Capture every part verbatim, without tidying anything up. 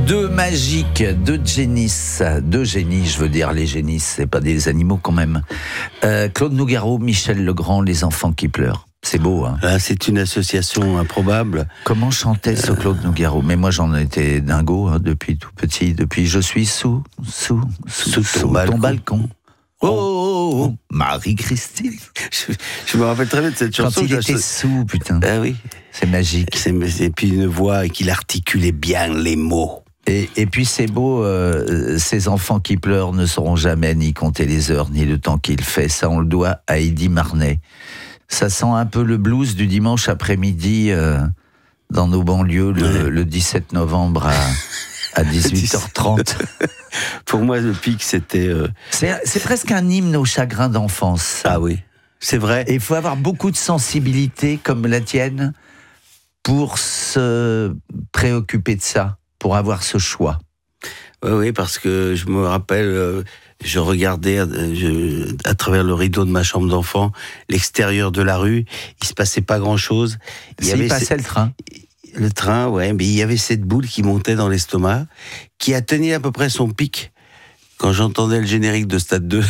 Deux magiques, deux génisses, deux génies, je veux dire, les génisses, c'est pas des animaux quand même. Euh, Claude Nougaro, Michel Legrand, Les enfants qui pleurent. C'est beau, hein. Ah, c'est une association improbable. Comment chantait ce Claude Nougaro? Mais moi, j'en étais dingo hein, depuis tout petit. Depuis je suis sous, sous, sous, sous, sous ton, balcon. ton balcon. Oh, oh, oh, oh. Marie-Christine. Je, je me rappelle très bien de cette chanson. Quand il était sous, putain. Ah oui. C'est magique. C'est, et puis une voix qu'il articulait bien les mots. Et, et puis c'est beau, euh, ces enfants qui pleurent ne sauront jamais ni compter les heures ni le temps qu'il fait. Ça, on le doit à Eddy Marnay. Ça sent un peu le blues du dimanche après-midi euh, dans nos banlieues le, ouais. le dix-sept novembre à, à dix-huit heures trente. Pour moi, le pic, c'était... Euh... C'est, c'est presque un hymne au chagrin d'enfance. Ah oui, c'est vrai. Et il faut avoir beaucoup de sensibilité comme la tienne pour se préoccuper de ça, pour avoir ce choix. Oui, oui, parce que je me rappelle, euh, je regardais euh, je, à travers le rideau de ma chambre d'enfant, l'extérieur de la rue, il se passait pas grand-chose. Il y avait passait ce... le train. Le train, ouais, mais il y avait cette boule qui montait dans l'estomac, qui atteignait à peu près son pic quand j'entendais le générique de Stade deux.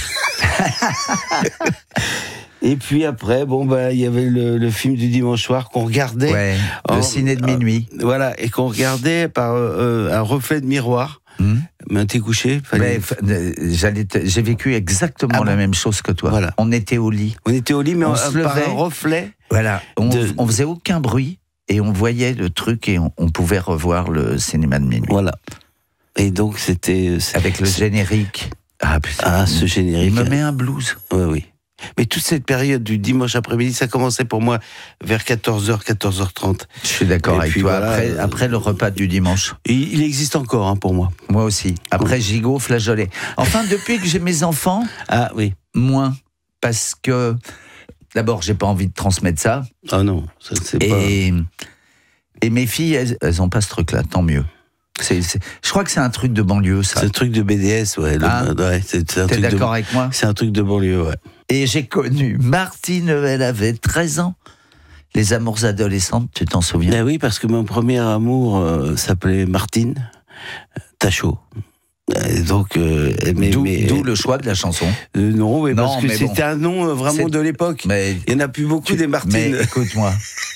Et puis après, bon bah il y avait le, le film du dimanche soir qu'on regardait, ouais, en, le ciné de minuit. Euh, voilà, et qu'on regardait par euh, un reflet de miroir. Mmh. Mais t'es couché fallait... mais, j'allais te... J'ai vécu exactement ah bon la même chose que toi. Voilà. On était au lit. On était au lit, mais on, on on se par levait. Un reflet. Voilà. On, de... on faisait aucun bruit et on voyait le truc et on, on pouvait revoir le cinéma de minuit. Voilà. Et donc c'était avec le c'est... générique. Ah, putain, ah ce générique. Il me met un blues. Oui, oui. Mais toute cette période du dimanche après-midi, ça commençait pour moi vers quatorze heures, quatorze heures trente. Je suis d'accord et avec toi. Voilà, après, euh... après le repas du dimanche. Il, il existe encore hein, pour moi. Moi aussi. Après oui. Gigot, flageolet. Enfin, depuis que j'ai mes enfants, ah oui, moins. Parce que, d'abord, j'ai pas envie de transmettre ça. Ah non, ça c'est et, pas... Et mes filles, elles, elles ont pas ce truc-là, tant mieux. C'est, c'est, je crois que c'est un truc de banlieue, ça. C'est un truc de B D S, ouais. Ah, le, ouais c'est, c'est un t'es truc d'accord de, avec moi? C'est un truc de banlieue, ouais. Et j'ai connu Martine, elle avait treize ans. Les amours adolescentes, tu t'en souviens? Ben oui, parce que mon premier amour euh, s'appelait Martine Tachot. Et donc, euh, mais, d'où, mais, d'où le choix de la chanson. Euh, non, mais non, parce que mais c'était bon. Un nom euh, vraiment c'est... de l'époque. Mais il n'y en a plus beaucoup tu... des Martines. Mais écoute-moi.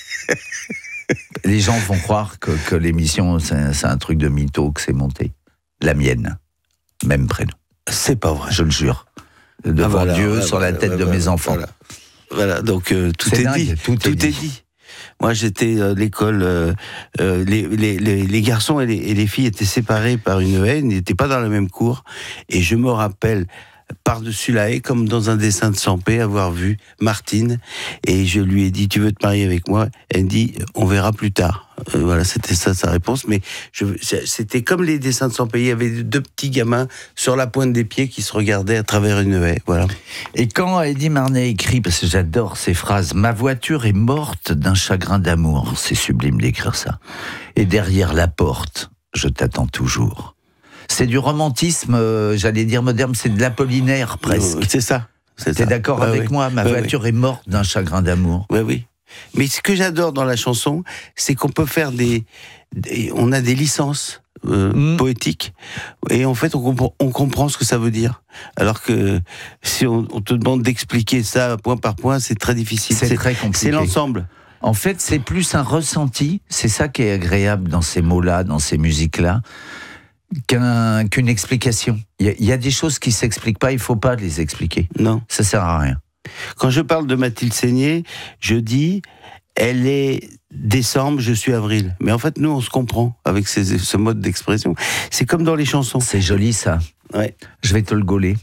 Les gens vont croire que, que l'émission, c'est, c'est un truc de mytho, que c'est monté. La mienne, même prénom. C'est pas vrai. Je le jure. Devant ah, voilà, Dieu, voilà, sur la tête voilà, de mes enfants. Voilà, voilà donc euh, tout, est, est dit, tout, tout est dit. Tout est dit. Moi, j'étais à l'école, euh, euh, les, les, les, les garçons et les, et les filles étaient séparés par une haie, ils n'étaient pas dans la même cour. Et je me rappelle, par-dessus la haie, comme dans un dessin de Sampé, avoir vu Martine. Et je lui ai dit, tu veux te marier avec moi? Elle me dit, on verra plus tard. Euh, voilà, c'était ça sa réponse. Mais je, c'était comme les dessins de Sampé. Il y avait deux petits gamins sur la pointe des pieds qui se regardaient à travers une haie. Voilà. Et quand Eddy Marnay écrit, parce que j'adore ces phrases, ma voiture est morte d'un chagrin d'amour. C'est sublime d'écrire ça. Et derrière la porte, je t'attends toujours. C'est du romantisme, euh, j'allais dire moderne, c'est de l'Apollinaire presque. C'est ça. C'est T'es ça. d'accord ouais, avec oui. moi? Ma ouais, voiture oui. est morte d'un chagrin d'amour. Oui, oui. Mais ce que j'adore dans la chanson, c'est qu'on peut faire des... des on a des licences euh, mmh. poétiques, et en fait, on comprend, on comprend ce que ça veut dire. Alors que si on, on te demande d'expliquer ça point par point, c'est très difficile. C'est, c'est très compliqué. C'est l'ensemble. En fait, c'est plus un ressenti, c'est ça qui est agréable dans ces mots-là, dans ces musiques-là, Qu'un, qu'une explication. Il y, y a des choses qui ne s'expliquent pas, il ne faut pas les expliquer. Non. Ça ne sert à rien. Quand je parle de Mathilde Seigné, je dis, elle est décembre, je suis avril. Mais en fait, nous, on se comprend avec ces, ce mode d'expression. C'est comme dans les chansons. C'est joli, ça. Ouais. Je vais te le gauler.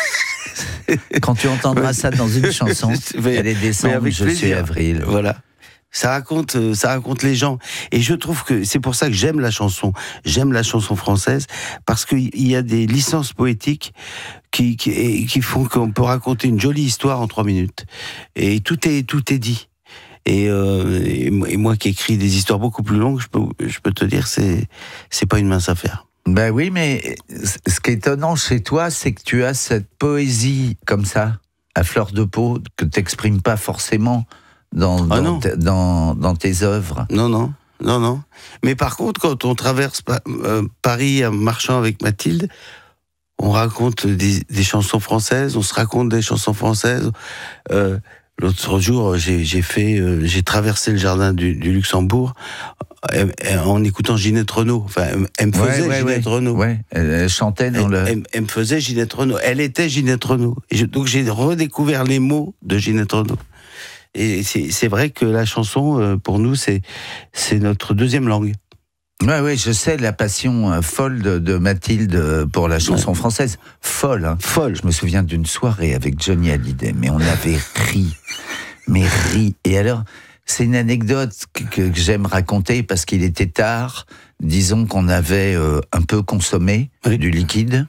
Quand tu entendras ça dans une chanson, mais, elle est décembre, je plaisir. suis avril. Voilà. Ça raconte, ça raconte les gens. Et je trouve que c'est pour ça que j'aime la chanson. J'aime la chanson française, parce qu'il y a des licences poétiques qui, qui, qui font qu'on peut raconter une jolie histoire en trois minutes. Et tout est, tout est dit. Et, euh, et moi qui écris des histoires beaucoup plus longues, je peux, je peux te dire, c'est, c'est pas une mince affaire. Ben oui, mais ce qui est étonnant chez toi, c'est que tu as cette poésie comme ça, à fleur de peau, que tu n'exprimes pas forcément dans, ah dans, t- dans, dans tes œuvres. Non, non. non, non. Mais par contre, quand on traverse euh, Paris en marchant avec Mathilde, on raconte des, des chansons françaises, on se raconte des chansons françaises. Euh, l'autre jour, j'ai, j'ai fait, euh, j'ai traversé le jardin du, du Luxembourg euh, en écoutant Ginette Renaud. Enfin, elle me faisait ouais, ouais, Ginette ouais. Renaud. Ouais, elle chantait dans elle, le. Elle, elle me faisait Ginette Renaud. Elle était Ginette Renaud. Et je, donc j'ai redécouvert les mots de Ginette Renaud. Et c'est, c'est vrai que la chanson, euh, pour nous, c'est, c'est notre deuxième langue. Ouais, ouais, je sais la passion euh, folle de, de Mathilde pour la chanson ouais. française. Folle, hein. Folle. Je me souviens d'une soirée avec Johnny Hallyday, mais on avait ri. Mais ri. Et alors, c'est une anecdote que, que, que j'aime raconter parce qu'il était tard. Disons qu'on avait euh, un peu consommé oui. du liquide.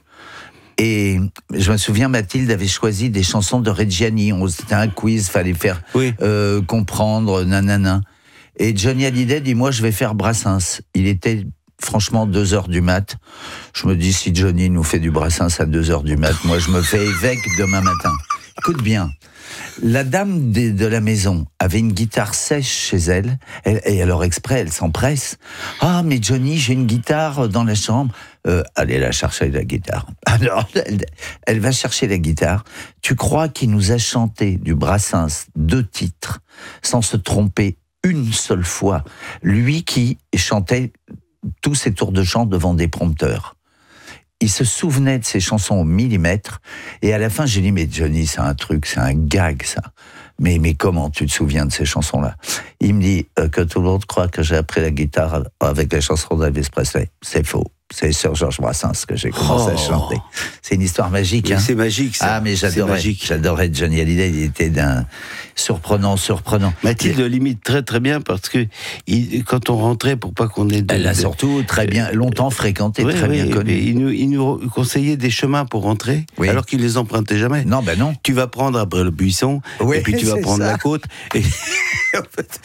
Et je me souviens, Mathilde avait choisi des chansons de Reggiani. C'était un quiz, fallait faire oui. euh, comprendre, nanana. Et Johnny Hallyday dit, moi, je vais faire Brassens. Il était, franchement, deux heures du mat. Je me dis, si Johnny nous fait du Brassens à deux heures du mat, moi, je me fais évêque demain matin. Écoute bien. La dame de, de la maison avait une guitare sèche chez elle, elle et alors exprès, elle s'empresse. Ah, mais Johnny, j'ai une guitare dans la chambre. Euh, allez la chercher, la guitare. Alors, elle, elle va chercher la guitare. Tu crois qu'il nous a chanté du Brassens, deux titres, sans se tromper une seule fois, lui qui chantait tous ses tours de chant devant des prompteurs. Il se souvenait de ses chansons au millimètre, et à la fin, j'ai dit, mais Johnny, c'est un truc, c'est un gag, ça. Mais, mais comment tu te souviens de ces chansons-là? Il me dit euh, que tout le monde croit que j'ai appris la guitare avec les chansons d'Elvis Presley. C'est faux. C'est sur Georges Brassens que j'ai commencé oh. à chanter. C'est une histoire magique. Hein. C'est magique, ça. Ah, mais j'adorais, j'adorais Johnny Hallyday. Il était d'un surprenant, surprenant. Mathilde le limite très très bien parce que il, quand on rentrait, pour pas qu'on ait... De, Elle l'a de, surtout très bien, longtemps fréquenté, oui, très oui, bien connu. Il nous, il nous conseillait des chemins pour rentrer, oui. alors qu'il les empruntait jamais. Non, ben non. Tu vas prendre après le buisson, oui, et puis tu vas prendre ça. La côte. Et en fait,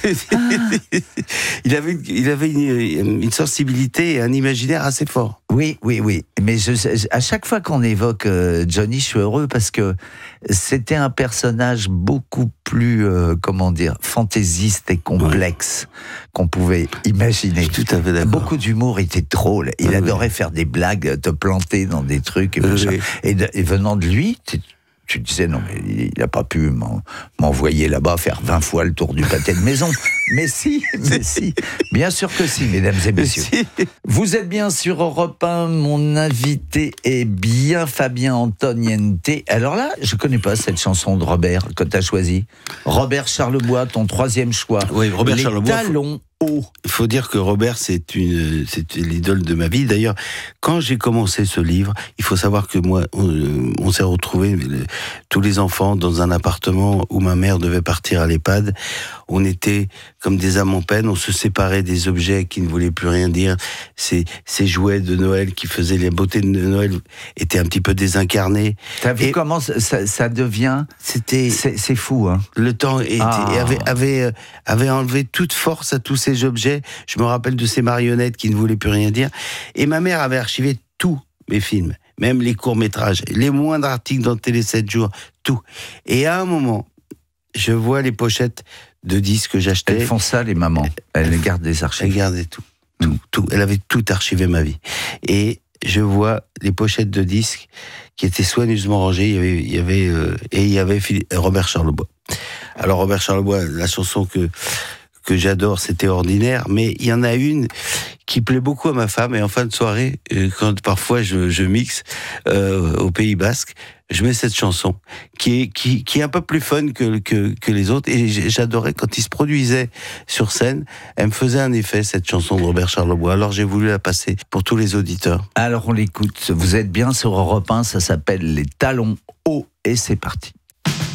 ah. il avait, il avait une, une sensibilité et un imaginaire assez fort. Oui, oui, oui. Mais je, à chaque fois qu'on évoque euh, Johnny, je suis heureux parce que c'était un personnage beaucoup plus, euh, comment dire, fantaisiste et complexe ouais. qu'on pouvait imaginer. Tout à fait d'accord. Beaucoup d'humour, il était drôle. Il oui, adorait oui. faire des blagues, te planter dans des trucs et, oui, oui. et, de, et venant de lui, tu disais, non, mais il n'a pas pu m'envoyer là-bas faire vingt fois le tour du pâté de maison. Mais si, mais si. Bien sûr que si, mesdames et messieurs. Si. Vous êtes bien sur Europe un, mon invité est bien Fabien Antoniente. Alors là, je ne connais pas cette chanson de Robert que tu as choisie. Robert Charlebois, ton troisième choix. Oui, Robert Les Charlebois. Talons hauts. Il faut dire que Robert, c'est une, c'est l'idole de ma vie. D'ailleurs, quand j'ai commencé ce livre, il faut savoir que moi, on, on s'est retrouvés, le, tous les enfants, dans un appartement où ma mère devait partir à l'EHPAD. On était comme des âmes en peine, on se séparait des objets qui ne voulaient plus rien dire. Ces, ces jouets de Noël qui faisaient les beautés de Noël étaient un petit peu désincarnés. T'as vu et comment ça, ça devient? C'était, c'est, c'est fou, hein. Le temps était, ah. avait, avait, avait enlevé toute force à tous ces objets. Je me rappelle de ces marionnettes qui ne voulaient plus rien dire. Et ma mère avait archivé tous mes films, même les courts-métrages, les moindres articles dans Télé sept jours, tout. Et à un moment, je vois les pochettes de disques que j'achetais. Elles font ça, les mamans. Elles gardent des archives. Elles gardaient tout. Tout, tout. Elle avait tout archivé ma vie. Et je vois les pochettes de disques qui étaient soigneusement rangées. Il y avait, il y avait, euh, et il y avait Robert Charlebois. Alors, Robert Charlebois, la chanson que, que j'adore, c'était Ordinaire, mais il y en a une qui plaît beaucoup à ma femme, et en fin de soirée, quand parfois je, je mixe euh, au Pays Basque, je mets cette chanson, qui est, qui, qui est un peu plus fun que, que, que les autres, et j'adorais quand il se produisait sur scène, elle me faisait un effet, cette chanson de Robert Charlebois, alors j'ai voulu la passer pour tous les auditeurs. Alors on l'écoute, vous êtes bien sur Europe un, ça s'appelle Les Talons hauts, et c'est parti.